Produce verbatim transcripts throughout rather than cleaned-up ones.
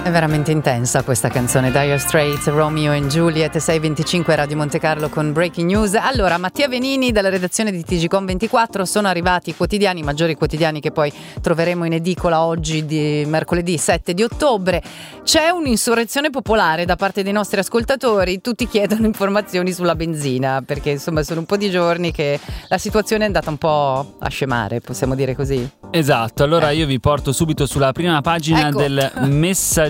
È veramente intensa questa canzone, Dire Straits, Romeo and Juliet, sei e venticinque Radio Monte Carlo con Breaking News. Allora, Mattia Venini dalla redazione di T G Com ventiquattro, sono arrivati i quotidiani, i maggiori quotidiani che poi troveremo in edicola oggi di mercoledì sette di ottobre. C'è un'insurrezione popolare da parte dei nostri ascoltatori, tutti chiedono informazioni sulla benzina, perché insomma sono un po' di giorni che la situazione è andata un po' a scemare, possiamo dire così? Esatto, allora eh. io vi porto subito sulla prima pagina ecco. del Messaggero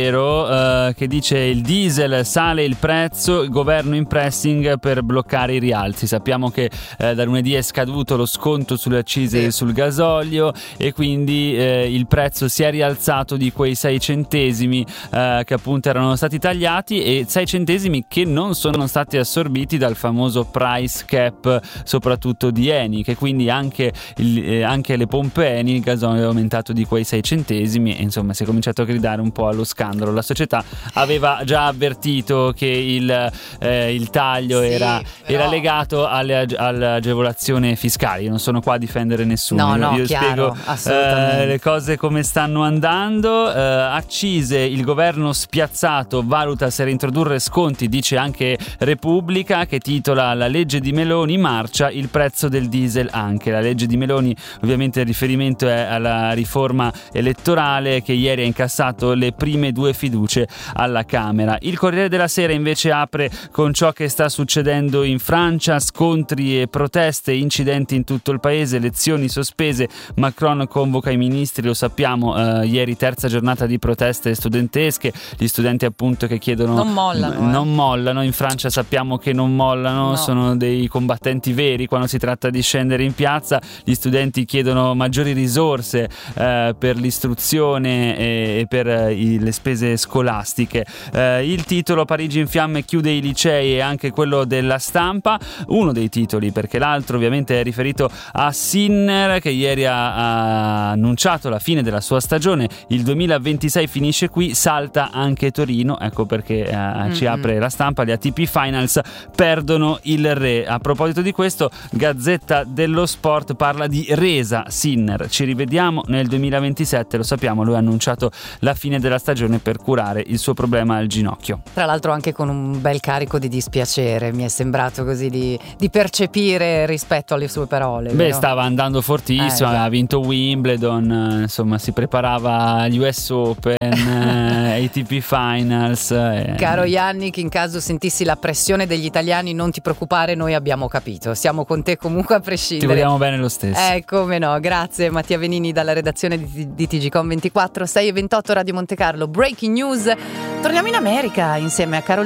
eh, che dice: il diesel sale il prezzo, il governo in pressing per bloccare i rialzi. Sappiamo che eh, da lunedì è scaduto lo sconto sulle accise sì. sul gasolio e quindi eh, il prezzo si è rialzato di quei sei centesimi eh, che appunto erano stati tagliati, e sei centesimi che non sono stati assorbiti dal famoso price cap, soprattutto di Eni, che quindi anche, il, eh, anche le pompe Eni il gasolio è aumentato di quei sei centesimi e insomma si è cominciato a gridare un po' allo scandalo. La società aveva già avvertito che il, eh, il taglio sì, era, però... era legato alle, alle agevolazioni fiscali. Io non sono qua a difendere nessuno, no, no, io chiaro, spiego eh, le cose come stanno andando. eh, accise, il governo spiazzato valuta se reintrodurre sconti, dice anche Repubblica, che titola: la legge di Meloni marcia, il prezzo del diesel anche. La legge di Meloni ovviamente il riferimento è alla riforma elettorale che ieri ha incassato le prime due fiducie alla Camera. Il Corriere della Sera invece apre con ciò che sta succedendo in Francia: scontri e proteste, incidenti in tutto il paese, elezioni sospese, Macron convoca i ministri, lo sappiamo, eh, ieri terza giornata di proteste studentesche, gli studenti appunto che chiedono non mollano, m- eh. non mollano, in Francia sappiamo che non mollano, no. sono dei combattenti veri quando si tratta di scendere in piazza. Gli studenti chiedono maggiori risorse eh, per l'istruzione e, e per eh, i, le spese scolastiche. Eh, il titolo: Parigi in fiamme, chiude i licei, e anche quello della Stampa, uno dei titoli, perché l'altro ovviamente è riferito a Sinner, che ieri ha, ha annunciato la fine della sua stagione. Il duemilaventisei finisce qui, salta anche Torino, ecco perché eh, mm-hmm. ci apre la Stampa: gli A T P Finals perdono il re. A proposito di questo, Gazzetta dello Sport parla di resa Sinner, ci rivediamo nel duemilaventisette, lo sappiamo, lui ha annunciato la fine della stagione per curare il suo problema al ginocchio. Tra l'altro anche con un bel carico di dispiacere, mi è sembrato così di, di percepire rispetto alle sue parole. Beh, vero? stava andando fortissimo, eh, ha vinto Wimbledon, insomma si preparava agli U S Open, eh, A T P Finals. Eh. Caro Yannick, in caso sentissi la pressione degli italiani non ti preoccupare, noi abbiamo capito, siamo con te comunque a prescindere. Ti vogliamo bene lo stesso. Eh, come no, grazie Mattia Venini dalla redazione di, di T G Com ventiquattro, sei e ventotto Radio Monte Carlo, Breaking News. Torniamo in America insieme a Carolina